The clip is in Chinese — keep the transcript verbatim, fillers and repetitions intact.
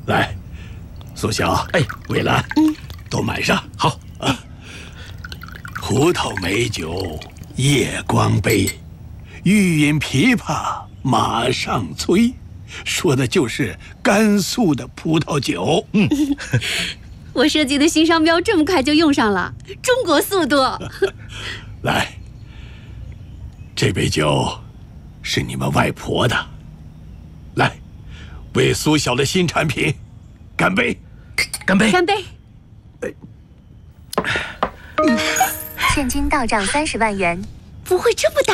来，苏小，哎，魏兰，嗯，都满上。好啊。葡萄美酒夜光杯，欲饮琵琶马上催，说的就是甘肃的葡萄酒。嗯， 我设计的新商标这么快就用上了，中国速度。 来，这杯酒是你们外婆的，来，为苏小的新产品干杯！ 干杯！ 干杯！ 现金到账三十万元。 不会这么大